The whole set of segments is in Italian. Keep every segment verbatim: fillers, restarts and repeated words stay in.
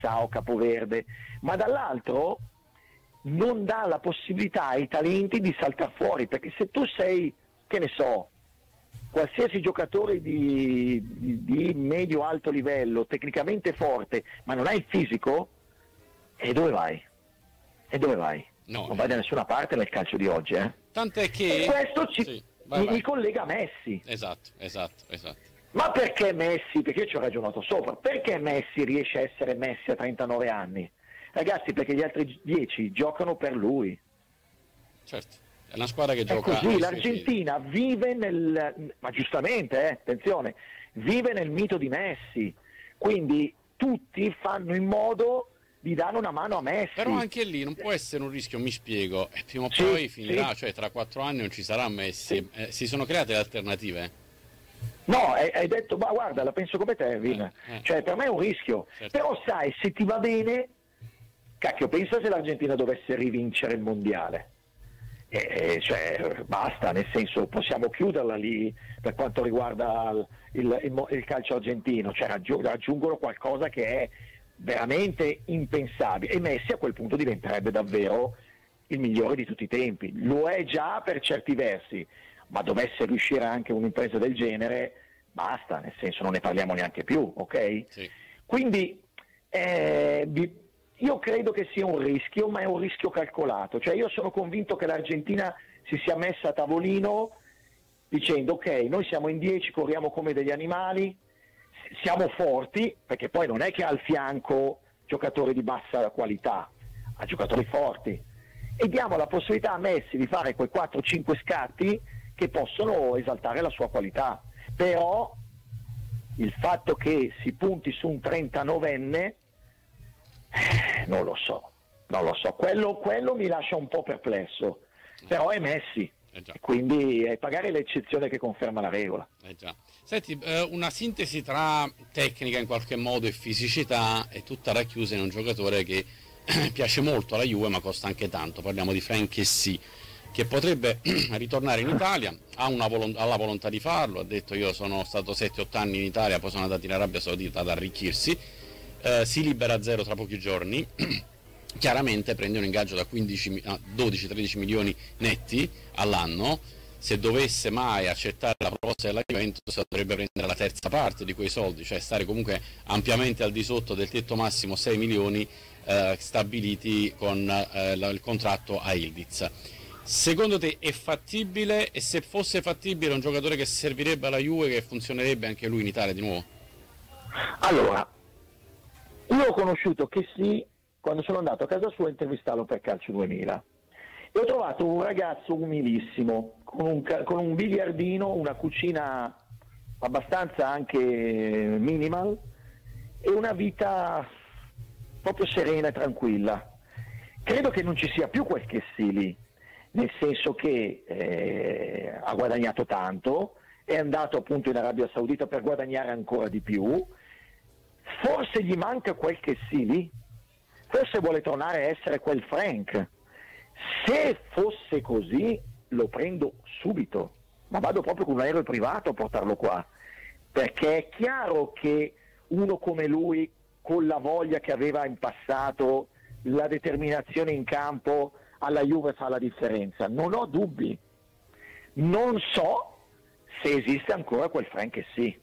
o Capoverde, ma dall'altro non dà la possibilità ai talenti di saltare fuori, perché se tu sei, che ne so, qualsiasi giocatore di, di, di medio-alto livello, tecnicamente forte, ma non hai il fisico, e dove vai? E dove vai? No, non vai da nessuna parte nel calcio di oggi, eh? Tant'è che... E questo ci, sì, vai, mi, vai. mi collega a Messi. Esatto, esatto, esatto. Ma perché Messi? Perché io ci ho ragionato sopra. Perché Messi riesce a essere Messi a trentanove anni? Ragazzi, perché gli altri dieci giocano per lui. Certo, è una squadra che È gioca... così, l'Argentina vive nel... ma giustamente, eh, attenzione, vive nel mito di Messi. Quindi tutti fanno in modo di dare una mano a Messi. Però anche lì non può essere un rischio, mi spiego, e prima o sì, poi finirà, sì. cioè tra quattro anni non ci sarà Messi. Sì. Eh, si sono create le alternative? No, hai, hai detto, ma guarda, la penso come te, Vin. Eh, eh. Cioè, per me è un rischio. Certo. Però sai, se ti va bene, cacchio, pensa se l'Argentina dovesse rivincere il mondiale. Eh, cioè, basta, nel senso, possiamo chiuderla lì per quanto riguarda il, il, il, il calcio argentino, cioè raggiung- raggiungono qualcosa che è veramente impensabile, e Messi a quel punto diventerebbe davvero il migliore di tutti i tempi. Lo è già per certi versi, ma dovesse riuscire anche un'impresa del genere, basta, nel senso non ne parliamo neanche più, ok? Sì. Quindi eh, vi- io credo che sia un rischio, ma è un rischio calcolato. Cioè io sono convinto che l'Argentina si sia messa a tavolino dicendo ok, noi siamo in dieci, corriamo come degli animali, siamo forti, perché poi non è che ha al fianco giocatori di bassa qualità, ha giocatori forti, e diamo la possibilità a Messi di fare quei quattro cinque scatti che possono esaltare la sua qualità. Però il fatto che si punti su un trentanovenne, eh, non lo so, non lo so, quello, quello mi lascia un po' perplesso, però è Messi, Eh già. quindi è pagare l'eccezione che conferma la regola. Eh già. Senti, eh, una sintesi tra tecnica in qualche modo e fisicità è tutta racchiusa in un giocatore che piace molto alla Juve ma costa anche tanto. Parliamo di Franck Kessié, che potrebbe ritornare in Italia, ha, una volo- ha la volontà di farlo, ha detto io sono stato sette otto anni in Italia, poi sono andato in Arabia Saudita ad arricchirsi, eh, si libera a zero tra pochi giorni, chiaramente prende un ingaggio da quindici, dodici tredici milioni netti all'anno. Se dovesse mai accettare la proposta della Juventus dovrebbe prendere la terza parte di quei soldi, cioè stare comunque ampiamente al di sotto del tetto massimo sei milioni eh, stabiliti con eh, la, il contratto a Ildiz. Secondo te è fattibile, e se fosse fattibile è un giocatore che servirebbe alla Juve, che funzionerebbe anche lui in Italia di nuovo? Allora, io ho conosciuto Kessié quando sono andato a casa sua a intervistarlo per Calcio duemila. E ho trovato un ragazzo umilissimo, con un, con un biliardino, una cucina abbastanza anche minimal e una vita proprio serena e tranquilla. Credo che non ci sia più quel Kessié lì, nel senso che eh, ha guadagnato tanto, è andato appunto in Arabia Saudita per guadagnare ancora di più, forse gli manca quel Kessié lì, forse vuole tornare a essere quel Franck. Se fosse così lo prendo subito, ma vado proprio con un aereo privato a portarlo qua, perché è chiaro che uno come lui, con la voglia che aveva in passato, la determinazione in campo, alla Juve fa la differenza, non ho dubbi. Non so se esiste ancora quel Franck Kessié,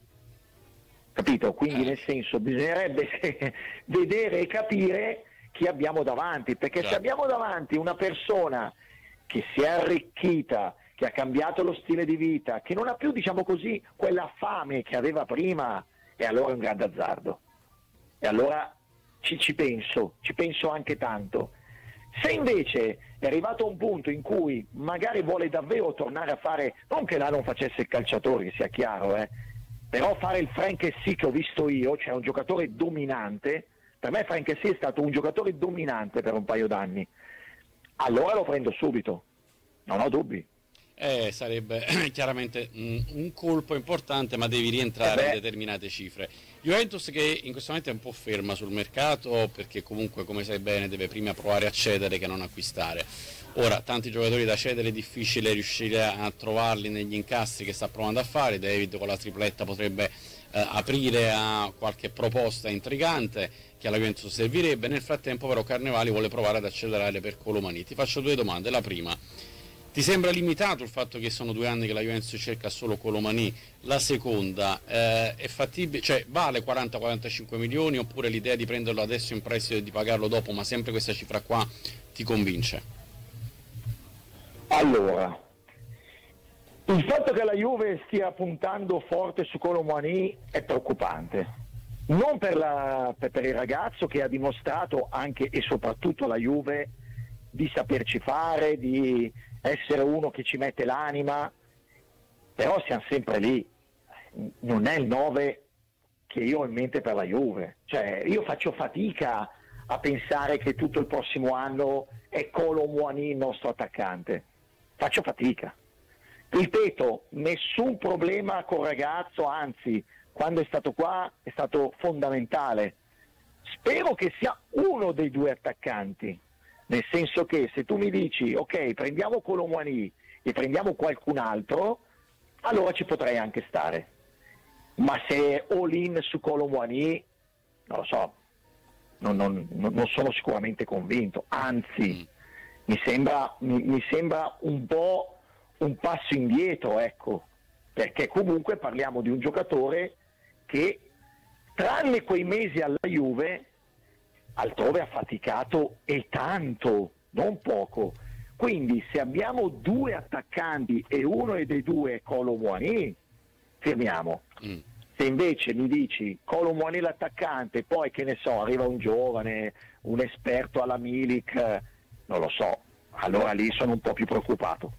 capito? Quindi nel senso bisognerebbe vedere e capire chi abbiamo davanti, perché se abbiamo davanti una persona che si è arricchita, che ha cambiato lo stile di vita, che non ha più, diciamo così, quella fame che aveva prima, e allora è un grande azzardo. E allora ci, ci penso, ci penso anche tanto. Se invece è arrivato a un punto in cui magari vuole davvero tornare a fare, non che là non facesse il calciatore, che sia chiaro, eh, però fare il Franck Kessié che ho visto io, cioè un giocatore dominante. Per me Franck Kessié è stato un giocatore dominante per un paio d'anni, allora lo prendo subito, non ho dubbi. Eh, sarebbe chiaramente mh, un colpo importante, ma devi rientrare Eh in determinate cifre. Juventus che in questo momento è un po' ferma sul mercato, perché comunque, come sai bene, deve prima provare a cedere che non acquistare. Ora, tanti giocatori da cedere, è difficile riuscire a trovarli negli incastri che sta provando a fare. David con la tripletta potrebbe eh, aprire a qualche proposta intrigante che alla Juventus servirebbe. Nel frattempo però Carnevali vuole provare ad accelerare per Colomani. Ti faccio due domande. La prima: ti sembra limitato il fatto che sono due anni che la Juventus cerca solo Colomani? La seconda, eh, è fattibile, cioè vale quaranta quarantacinque milioni, oppure l'idea di prenderlo adesso in prestito e di pagarlo dopo, ma sempre questa cifra qua ti convince? Allora, il fatto che la Juve stia puntando forte su Colomani è preoccupante, non per, la, per, per il ragazzo che ha dimostrato anche e soprattutto la Juve di saperci fare, di essere uno che ci mette l'anima, però siamo sempre lì, non è il nove che io ho in mente per la Juve, cioè io faccio fatica a pensare che tutto il prossimo anno è Colomani il nostro attaccante, faccio fatica. Ripeto, nessun problema col ragazzo, anzi, quando è stato qua è stato fondamentale. Spero che sia uno dei due attaccanti, nel senso che se tu mi dici ok, prendiamo Colomani e prendiamo qualcun altro, allora ci potrei anche stare. Ma se all in su Colomani, non lo so, non, non, non sono sicuramente convinto, anzi mi sembra, mi, mi sembra un po' un passo indietro, ecco, perché comunque parliamo di un giocatore che tranne quei mesi alla Juve altrove ha faticato e tanto, non poco. Quindi se abbiamo due attaccanti e uno dei due è Colomani, fermiamo. Mm. Se invece mi dici Colomani l'attaccante, poi che ne so, arriva un giovane, un esperto alla Milik, non lo so, allora lì sono un po' più preoccupato.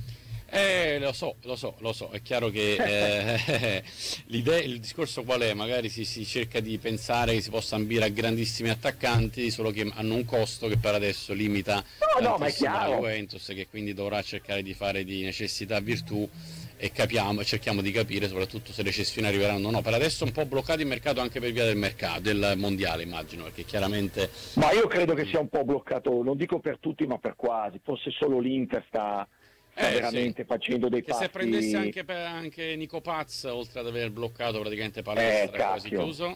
Eh, lo so, lo so, lo so, è chiaro che eh, l'idea, il discorso qual è? Magari si, si cerca di pensare che si possa ambire a grandissimi attaccanti, solo che hanno un costo che per adesso limita no, no, ma è chiaro. la Juventus, che quindi dovrà cercare di fare di necessità virtù, e capiamo, cerchiamo di capire soprattutto se le cessioni arriveranno o no. Per adesso è un po' bloccato il mercato anche per via del mercato, del mondiale immagino, perché chiaramente... Ma io credo che sia un po' bloccato, non dico per tutti ma per quasi, forse solo l'Inter sta... Eh, veramente sì. facendo dei che passi. Se prendesse anche, per, anche Nico Paz, oltre ad aver bloccato praticamente palestra, eh, quasi chiuso,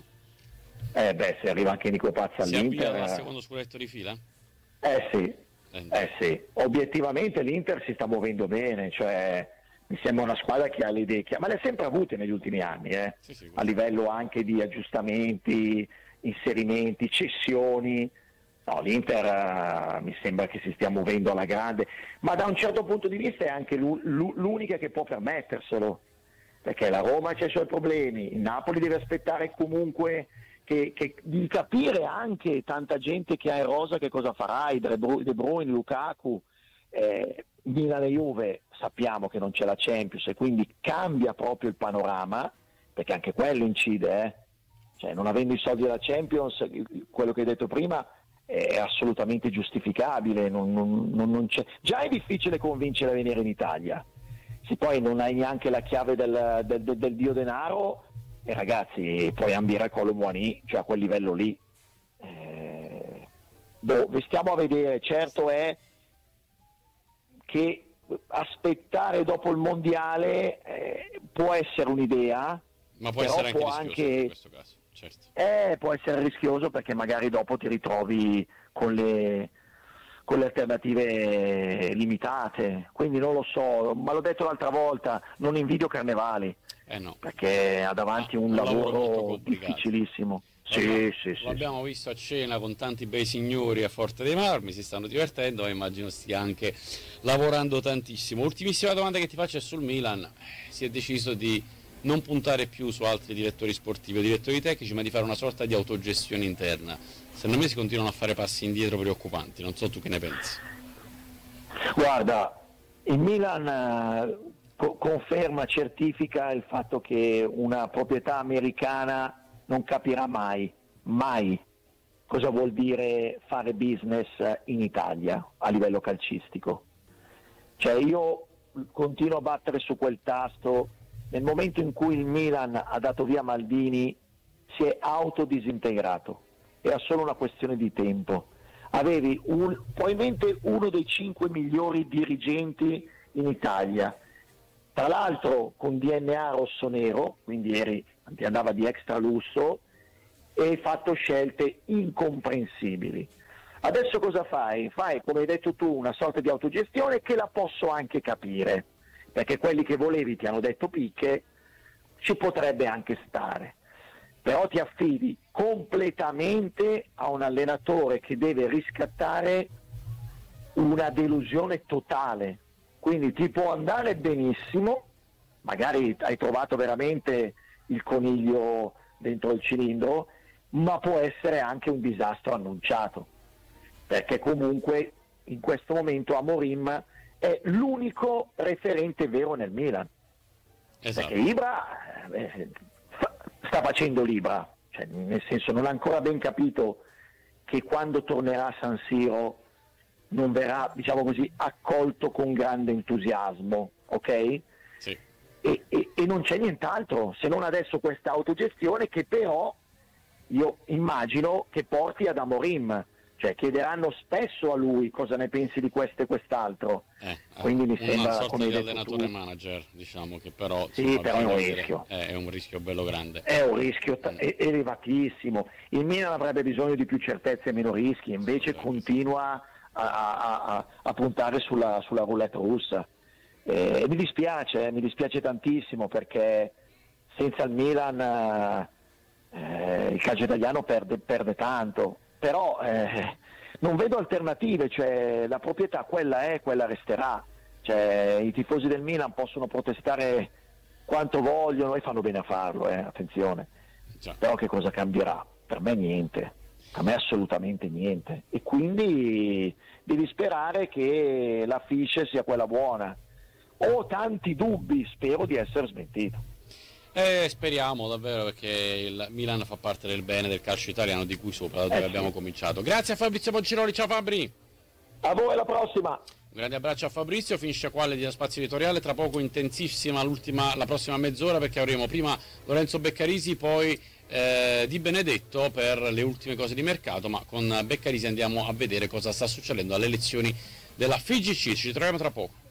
eh beh, se arriva anche Nico Paz all'Inter, si avvia al secondo scudetto di fila? Eh sì, eh sì, obiettivamente l'Inter si sta muovendo bene, cioè mi sembra una squadra che ha le idee chiare, ma le ha sempre avute negli ultimi anni, eh? Sì, sì, a livello anche di aggiustamenti, inserimenti, cessioni. No, l'Inter uh, mi sembra che si stia muovendo alla grande, ma da un certo punto di vista è anche l'unica che può permetterselo, perché la Roma ha i suoi problemi, il Napoli deve aspettare comunque che, che, di capire anche tanta gente che ha in rosa che cosa farà, i De Bruyne, Lukaku, eh, Milan e Juve sappiamo che non c'è la Champions e quindi cambia proprio il panorama, perché anche quello incide, eh? Cioè, non avendo i soldi della Champions, quello che hai detto prima è assolutamente giustificabile, non, non, non c'è. Già è difficile convincere a venire in Italia, se poi non hai neanche la chiave del, del, del, del dio denaro, e ragazzi puoi ambire a Colomani, cioè a quel livello lì, eh, boh, stiamo a vedere. Certo è che aspettare dopo il mondiale eh, può essere un'idea, ma può essere anche rischioso anche... in questo caso. Certo. Eh, può essere rischioso perché magari dopo ti ritrovi con le, con le alternative limitate, quindi non lo so, ma l'ho detto l'altra volta, non invidio Carnevali, eh no. perché ha davanti ah, un, un lavoro, lavoro difficilissimo. Sì, sì, sì, l'abbiamo sì. visto a cena con tanti bei signori a Forte dei Marmi, si stanno divertendo e immagino stia anche lavorando tantissimo. Ultimissima domanda che ti faccio è sul Milan. Si è deciso di non puntare più su altri direttori sportivi o direttori tecnici, ma di fare una sorta di autogestione interna. Secondo me si continuano a fare passi indietro preoccupanti, non so tu che ne pensi. Guarda, il Milan eh, co- conferma, certifica il fatto che una proprietà americana non capirà mai, mai cosa vuol dire fare business in Italia a livello calcistico. Cioè io continuo a battere su quel tasto. Nel momento in cui il Milan ha dato via Maldini si è autodisintegrato, era solo una questione di tempo. Avevi un, probabilmente uno dei cinque migliori dirigenti in Italia, tra l'altro con D N A rossonero, quindi eri ti andava di extra lusso e hai fatto scelte incomprensibili. Adesso cosa fai? Fai, come hai detto tu, una sorta di autogestione che la posso anche capire, perché quelli che volevi ti hanno detto picche, ci potrebbe anche stare, però ti affidi completamente a un allenatore che deve riscattare una delusione totale, quindi ti può andare benissimo, magari hai trovato veramente il coniglio dentro il cilindro, ma può essere anche un disastro annunciato, perché comunque in questo momento Amorim è l'unico referente vero nel Milan. Esatto. Perché Ibra eh, fa, sta facendo l'Ibra, cioè, nel senso non ha ancora ben capito che quando tornerà a San Siro non verrà, diciamo così, accolto con grande entusiasmo, ok? Sì. E, e, e non c'è nient'altro se non adesso questa autogestione che però io immagino che porti ad Amorim, cioè chiederanno spesso a lui cosa ne pensi di questo e quest'altro, eh, quindi mi una sembra sorta come hai di detto allenatore tu, manager, diciamo, che però, sì, però è un rischio. È, è un rischio bello grande. È un rischio t- Mm. è- elevatissimo. Il Milan avrebbe bisogno di più certezze e meno rischi, invece continua a, a- a- a puntare sulla, sulla roulette russa. E mi dispiace, eh, mi dispiace tantissimo perché senza il Milan eh, il calcio italiano perde, perde tanto, però eh, non vedo alternative, cioè la proprietà quella è, quella resterà, cioè, i tifosi del Milan possono protestare quanto vogliono e fanno bene a farlo, eh, attenzione, Già. però che cosa cambierà? Per me niente, per me assolutamente niente, e quindi devi sperare che la fiche sia quella buona. Ho tanti dubbi, spero di essere smentito. Eh, speriamo davvero, perché il Milan fa parte del bene del calcio italiano, di cui sopra, da dove Eh, abbiamo sì. cominciato. Grazie a Fabrizio Ponciroli, ciao Fabri! A voi, alla prossima! Un grande abbraccio a Fabrizio, finisce qua l'Edina Spazio Editoriale, tra poco intensissima l'ultima, la prossima mezz'ora, perché avremo prima Lorenzo Beccarisi, poi eh, Di Benedetto per le ultime cose di mercato, ma con Beccarisi andiamo a vedere cosa sta succedendo alle elezioni della F I G C. Ci troviamo tra poco.